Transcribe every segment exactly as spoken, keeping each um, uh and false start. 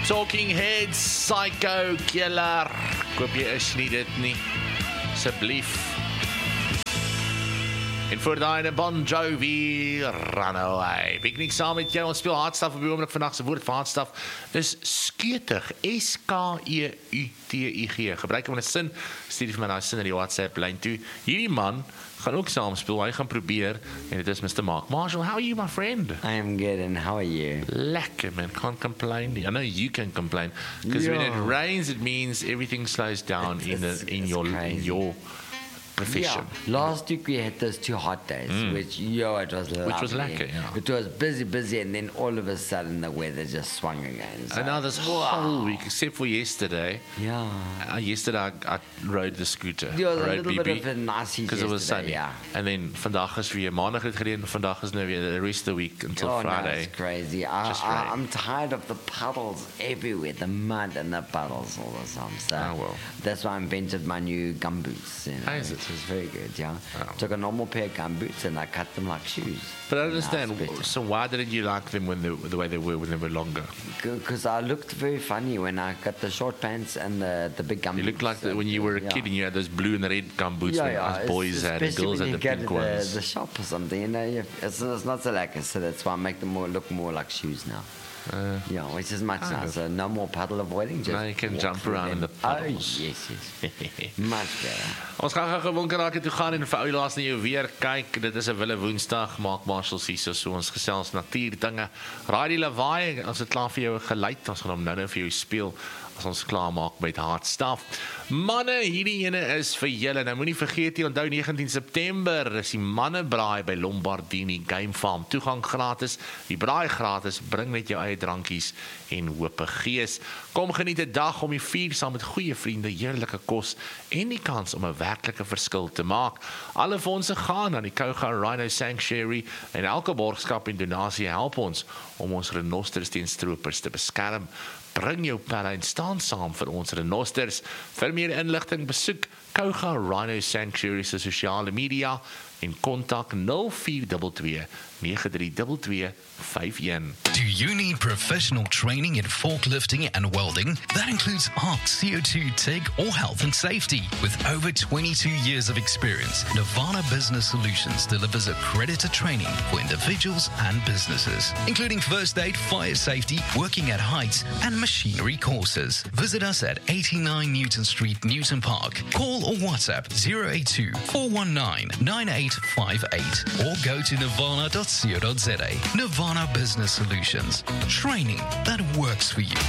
Talking Heads, Psycho Killer. Ek hoop jy is nie dit nie. Asseblief. En voor daai Bon Jovi, Runaway. Piknik saam met jou, ons speel Hardstuff op die oomblik vandag. Se woord vir Hardstuff is skeutig. S K E U T I G. Gebruik hom in 'n sin. Stuur vir my daai sin in die WhatsApp lyn toe. Hierdie man gaan ook saam speel. Hy gaan probeer en dit is Mister Mark Marshall. How are you, my friend? I am good, and how are you? Lekker, man. Can't complain. I know you can complain because when it Yeah. rains, it means everything slows down It's- in the, it's- in it's your in crazy. your profession. Yeah. Last week we had those two hot days, which, yo, it was lovely. Which was lekker, yeah. It was busy, busy, and then all of a sudden the weather just swung again. So, And now this whole week, except for yesterday, yeah. uh, yesterday I, I rode the scooter. There was I a rode little B B bit of a nice heat because it was sunny. yesterday, yeah. And then vandag is weer maandag het gereën, vandag is nou weer the rest of the week until Oh, no, Friday. it's crazy. I, Just I, rain. I'm tired of the puddles everywhere, the mud and the puddles all the time. So Oh, well. that's why I invented my new gum boots. You know, How is it? which is very good, yeah. Oh. Took a normal pair of gum boots and I cut them like shoes. But I understand, Nice, better. so why didn't you like them when they, the way they were when they were longer? Because I looked very funny when I got the short pants and the, the big gum You boots. looked like the, when you were a Yeah. kid and you had those blue and the red gum boots Yeah, when yeah, us it's- boys had and especially girls when had the you pink go to ones. the, the shop or something, you know, you- it's, it's not so like so that's why I make them more look more like shoes now. Uh, Yeah, which is much kind of. nicer. No more puddle avoiding. Just Now you can walk jump through around in them. the puddles. Oh, yes, yes. Much better. Ons gaan gou gewoon karakie toe gaan en vir ou laas na jou weer kyk. Dit is 'n wille Woensdag. Maak Marshall hierso so ons gesels natuurdinge. Raai die lawaai. Ons het klaar vir jou geluid. Ons gaan hom nou-nou vir jou speel as ons klaar maak met Hardstuff. Manne, hierdie ene is vir julle. Nou moenie vergeet jy onthou negentien September is die mannebraai by Lombardini Game Farm. Toegang gratis. Die braai gratis. Bring net jou eie drankies en hope gees. Kom geniet 'n dag om die vier saam met goeie vriende, heerlike kos en die kans om 'n werklike verskil te maak. Alle fondse gaan aan die Kouga Rhino Sanctuary en elke borgskap en donasie help ons om ons renosters teen stroopers te beskerm. Bring jou pelle en staan saam vir ons renosters. Vir meer inligting besoek Kouga Rhino Sanctuary se sosiale media en kontak nul vier twee twee nege drie twee twee vyf een. Do you need professional training in forklifting and welding? That includes ARC, C O two, TIG, or health and safety. With over twenty-two years of experience, Nirvana Business Solutions delivers accredited training for individuals and businesses, including first aid, fire safety, working at heights, and machinery courses. Visit us at eighty-nine Newton Street, Newton Park. Call or WhatsApp zero eight two, four one nine, nine eight five eight or go to nirvana dot co dot za. Nirvana Business Solutions. Training that works for you.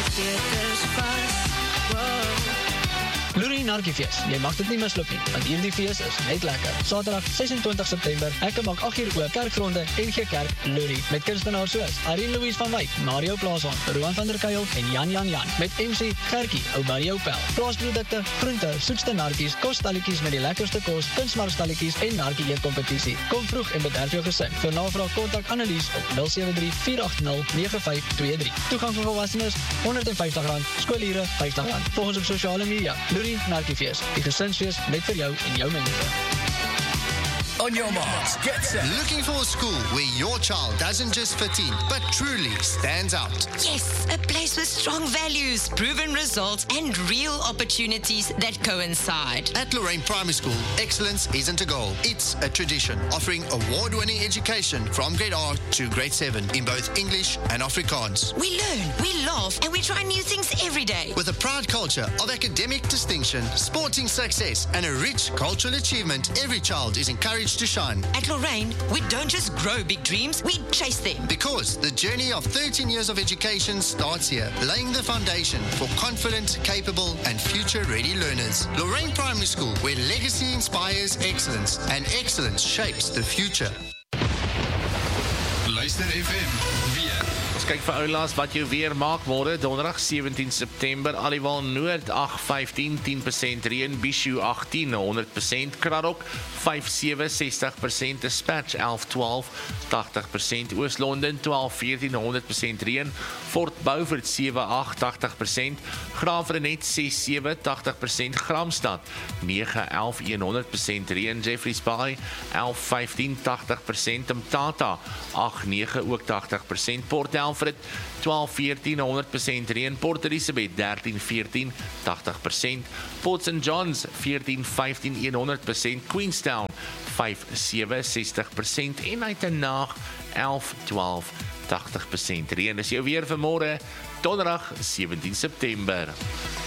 Loerie Narkiefees, jy mag dit nie misloop nie, want hierdie fees is net lekker. Saterdag ses en twintig September, Hekke maak agt uur oop, Kerkgronde, N G Kerk, Loerie, met kunstenaars soos Irene Louise van Wyk, Mario Plaaswan, Roan van der Kuil en Jan Jan Jan, met M C Gertjie, ou Mario Pel. Plaasprodukte, groente, soetste narkies, kosstalletjies met die lekkerste kos, kunsmarkstalletjies en narkie eetkompetisie. Kom vroeg en bederf jou gesin. Vir navraag kontak Annelies op nul sewe drie, vier agt nul, nege vyf twee drie. Toegang vir volwassenes honderd en vyftig rand, skoolure vyftig rand. Volg ons op sosiale media. Loerie Narkiefees, die gesinsfees net vir jou en jou mense. On your marks, get set. Looking for a school where your child doesn't just fit in, but truly stands out? Yes, a place with strong values, proven results, and real opportunities that coincide. At Lorraine Primary School, excellence isn't a goal, it's a tradition, offering award-winning education from grade R to grade seven in both English and Afrikaans. We learn, we laugh, and we try new things every day. With a proud culture of academic distinction, sporting success, and a rich cultural achievement, every child is encouraged to shine. At Lorraine, we don't just grow big dreams, we chase them. Because the journey of thirteen years of education starts here, laying the foundation for confident, capable, and future-ready learners. Lorraine Primary School, where legacy inspires excellence and excellence shapes the future. Luister F M, weer. Ons kyk vir oulaas wat jou weer maak môre donderdag sewentien September. Aliwal Noord agt vyftien, tien persent reën, Bishu agttien, honderd persent, Kraddock vyf sewe, sestig persent, Dispatch elf twaalf, tagtig persent, Oos-London twaalf veertien, honderd persent reën, Fort Beaufort sewe agt, tagtig persent, Graafrenet ses sewe, tagtig persent, Gramstad nege elf, honderd persent reën, Jeffreys Bay elf vyftien, tagtig persent, Mtata agt nege ook tagtig persent, Port Elfrid Alfred twaalf veertien honderd persent reën, Port Elizabeth dertien veertien tachtig persent, Port Saint John's veertien vyftien honderd persent, Queenstown vyf sewe sestig persent en Uitenhaag elf twaalf tachtig persent reën. Dis jou weer vir môre, Donderdag sewentien September.